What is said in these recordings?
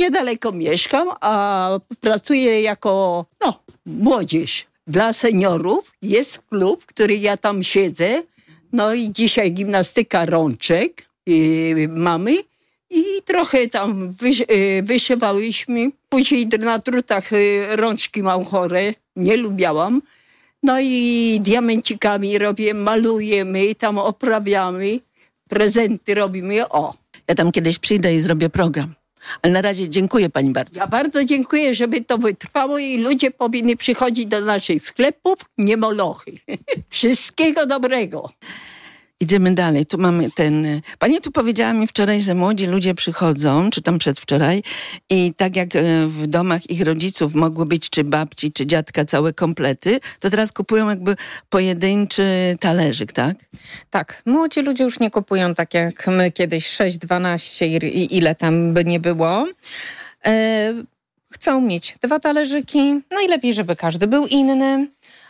niedaleko mieszkam, a pracuję jako młodzież. Dla seniorów jest klub, który ja tam siedzę. No i dzisiaj gimnastyka rączek mamy i trochę tam wyszywałyśmy. Później na drutach rączki mam chore, nie lubiałam. No i diamencikami robię, malujemy, tam oprawiamy, prezenty robimy, Ja tam kiedyś przyjdę i zrobię program. Ale na razie dziękuję pani bardzo. Ja bardzo dziękuję, żeby to wytrwało i ludzie powinni przychodzić do naszych sklepów, nie molochy. Wszystkiego dobrego. Idziemy dalej. Tu mamy Pani tu powiedziała mi wczoraj, że młodzi ludzie przychodzą, czy tam przedwczoraj, i tak jak w domach ich rodziców mogły być czy babci, czy dziadka całe komplety, to teraz kupują jakby pojedynczy talerzyk, tak? Tak. Młodzi ludzie już nie kupują tak jak my kiedyś 6, 12 i ile tam by nie było. Chcą mieć 2 talerzyki. Najlepiej, żeby każdy był inny.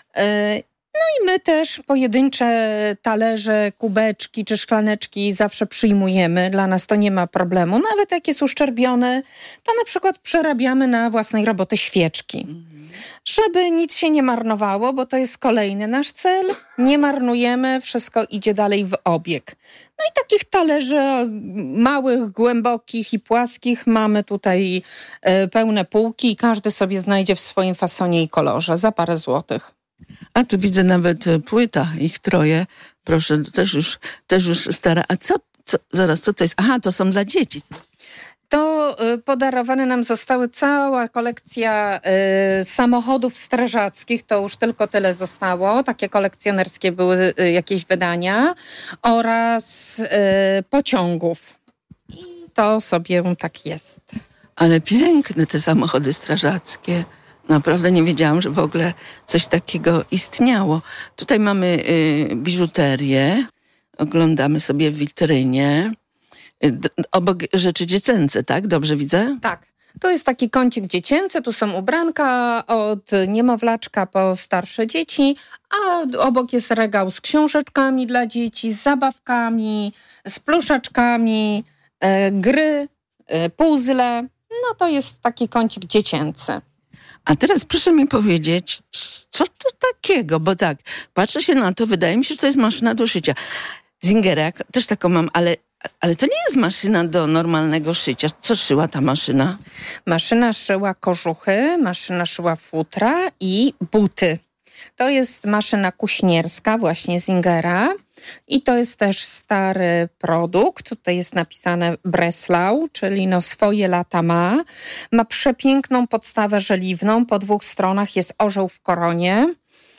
No i my też pojedyncze talerze, kubeczki czy szklaneczki zawsze przyjmujemy. Dla nas to nie ma problemu. Nawet jak jest uszczerbione, to na przykład przerabiamy na własnej roboty świeczki. Żeby nic się nie marnowało, bo to jest kolejny nasz cel. Nie marnujemy, wszystko idzie dalej w obieg. No i takich talerzy małych, głębokich i płaskich mamy tutaj pełne półki i każdy sobie znajdzie w swoim fasonie i kolorze za parę złotych. A tu widzę nawet płyta, ich 3. Proszę, też już stara. A co to jest? Aha, to są dla dzieci. To podarowane nam zostały cała kolekcja samochodów strażackich, to już tylko tyle zostało, takie kolekcjonerskie były jakieś wydania, oraz pociągów. I to sobie tak jest. Ale piękne te samochody strażackie. Naprawdę nie wiedziałam, że w ogóle coś takiego istniało. Tutaj mamy biżuterię, oglądamy sobie w witrynie. Obok rzeczy dziecięce, tak? Dobrze widzę? Tak. To jest taki kącik dziecięcy, tu są ubranka od niemowlaczka po starsze dzieci, a obok jest regał z książeczkami dla dzieci, z zabawkami, z pluszaczkami, gry, puzzle. No to jest taki kącik dziecięcy. A teraz proszę mi powiedzieć, co to takiego? Bo tak, patrzę się na to, wydaje mi się, że to jest maszyna do szycia. Zingera, też taką mam, ale to nie jest maszyna do normalnego szycia. Co szyła ta maszyna? Maszyna szyła kożuchy, maszyna szyła futra i buty. To jest maszyna kuśnierska, właśnie Zingera. I to jest też stary produkt. Tutaj jest napisane Breslau, czyli swoje lata ma. Ma przepiękną podstawę żeliwną. Po 2 stronach jest orzeł w koronie.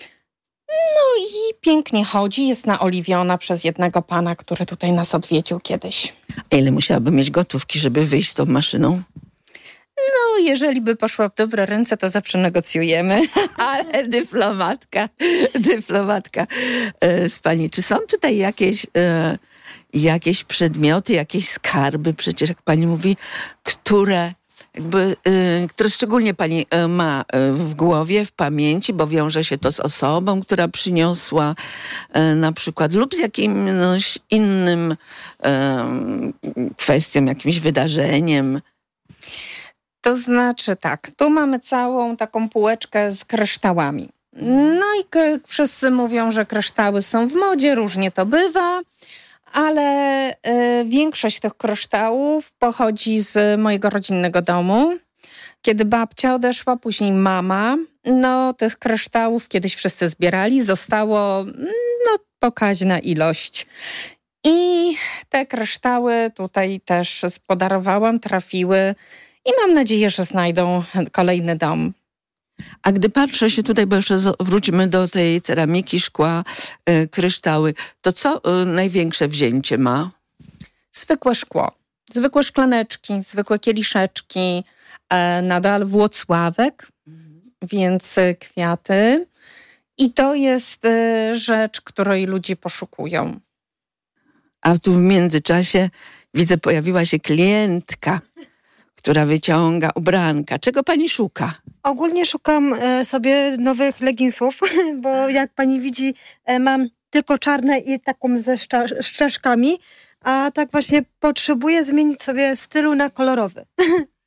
No i pięknie chodzi. Jest naoliwiona przez jednego pana, który tutaj nas odwiedził kiedyś. A ile musiałaby mieć gotówki, żeby wyjść z tą maszyną? No, jeżeli by poszła w dobre ręce, to zawsze negocjujemy. Ale dyplomatka z pani. Czy są tutaj jakieś przedmioty, jakieś skarby, przecież jak pani mówi, które szczególnie pani ma w głowie, w pamięci, bo wiąże się to z osobą, która przyniosła na przykład, lub z jakimś innym kwestią, jakimś wydarzeniem? To znaczy tak, tu mamy całą taką półeczkę z kryształami. No i wszyscy mówią, że kryształy są w modzie, różnie to bywa, ale większość tych kryształów pochodzi z mojego rodzinnego domu. Kiedy babcia odeszła, później mama, tych kryształów kiedyś wszyscy zbierali, zostało pokaźna ilość. I te kryształy tutaj też podarowałam, trafiły i mam nadzieję, że znajdą kolejny dom. A gdy patrzę się tutaj, bo jeszcze wrócimy do tej ceramiki, szkła, kryształy, to co największe wzięcie ma? Zwykłe szkło, zwykłe szklaneczki, zwykłe kieliszeczki, nadal Włocławek, więc kwiaty. I to jest rzecz, której ludzie poszukują. A tu w międzyczasie widzę, pojawiła się klientka, która wyciąga ubranka. Czego pani szuka? Ogólnie szukam sobie nowych leginsów, bo jak pani widzi, mam tylko czarne i taką ze szczeszkami, a tak właśnie potrzebuję zmienić sobie stylu na kolorowy.